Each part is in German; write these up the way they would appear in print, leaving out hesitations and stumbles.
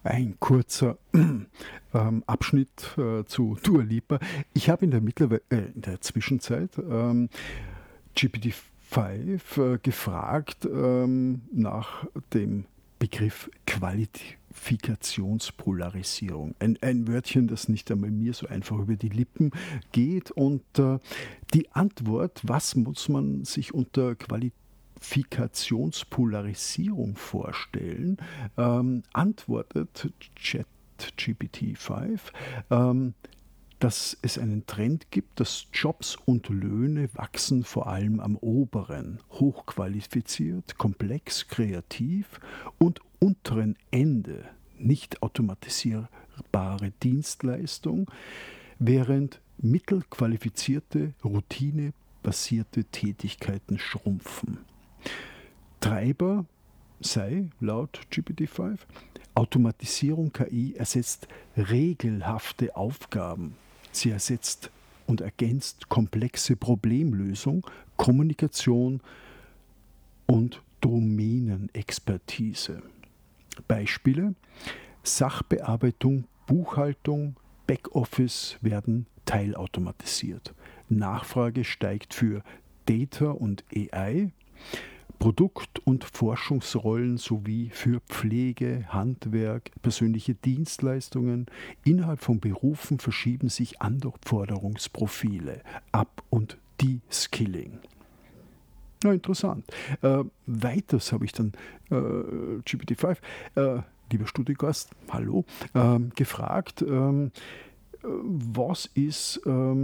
Ein kurzer Abschnitt zu Dua Lipa. Ich habe in der Zwischenzeit GPT-5 gefragt nach dem Begriff Qualifikationspolarisierung. Ein Wörtchen, das nicht einmal mir so einfach über die Lippen geht. Und die Antwort, was muss man sich unter Qualifikationspolarisierung vorstellen, antwortet ChatGPT-5, dass es einen Trend gibt, dass Jobs und Löhne wachsen vor allem am oberen, hochqualifiziert, komplex, kreativ und unteren Ende, nicht automatisierbare Dienstleistung, während mittelqualifizierte, routinebasierte Tätigkeiten schrumpfen. Treiber sei, laut GPT-5, Automatisierung KI ersetzt regelhafte Aufgaben. Sie ersetzt und ergänzt komplexe Problemlösung, Kommunikation und Domänenexpertise. Beispiele: Sachbearbeitung, Buchhaltung, Backoffice werden teilautomatisiert. Nachfrage steigt für Data und AI. Produkt- und Forschungsrollen sowie für Pflege, Handwerk, persönliche Dienstleistungen. Innerhalb von Berufen verschieben sich Anforderungsprofile, Up- und De-Skilling. Ja, interessant. Weiters habe ich dann GPT-5, lieber Studiogast, hallo, gefragt, was ist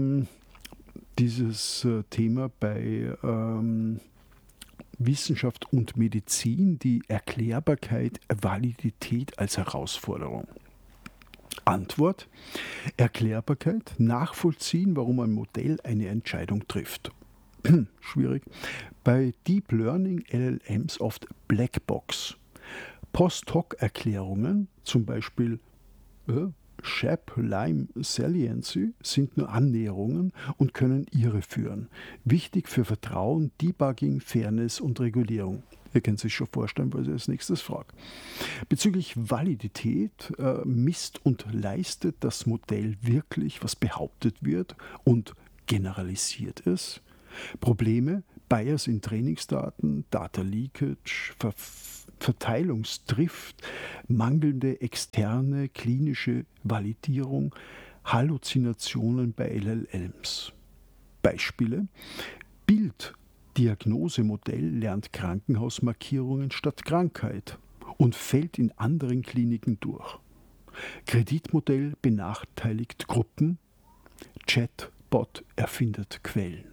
dieses Thema bei Wissenschaft und Medizin, die Erklärbarkeit, Validität als Herausforderung. Antwort: Erklärbarkeit, nachvollziehen, warum ein Modell eine Entscheidung trifft. Schwierig. Bei Deep Learning LLMs oft Blackbox. Post-hoc-Erklärungen, zum Beispiel Shap, Lime, Saliency, sind nur Annäherungen und können irreführen. Wichtig für Vertrauen, Debugging, Fairness und Regulierung. Ihr könnt sich schon vorstellen, was ich als nächstes frage. Bezüglich Validität misst und leistet das Modell wirklich, was behauptet wird und generalisiert es? Probleme: Bias in Trainingsdaten, Data Leakage, Verteilungsdrift, mangelnde externe klinische Validierung, Halluzinationen bei LLMs. Beispiele: Bilddiagnosemodell lernt Krankenhausmarkierungen statt Krankheit und fällt in anderen Kliniken durch. Kreditmodell benachteiligt Gruppen, Chatbot erfindet Quellen.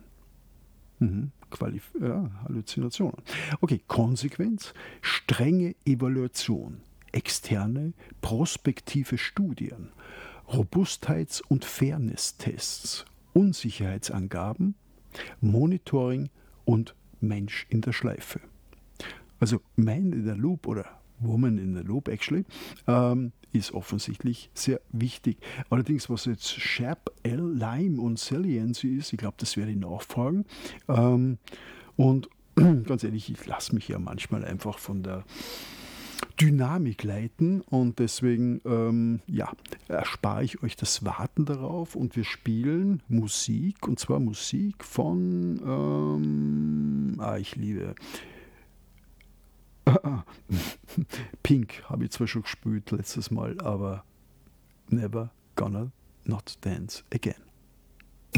Halluzinationen. Okay, Konsequenz: strenge Evaluation, externe, prospektive Studien, Robustheits- und Fairness-Tests, Unsicherheitsangaben, Monitoring und Mensch in der Schleife. Also Man in the Loop oder Woman in the Loop actually, ist offensichtlich sehr wichtig. Allerdings, was jetzt Shap, Lime und Saliency ist, ich glaube, das werde ich nachfragen. Und ganz ehrlich, ich lasse mich ja manchmal einfach von der Dynamik leiten und deswegen erspare ich euch das Warten darauf und wir spielen Musik, und zwar Musik von ich liebe Pink, habe ich zwar schon gespielt letztes Mal, aber Never Gonna Not Dance Again.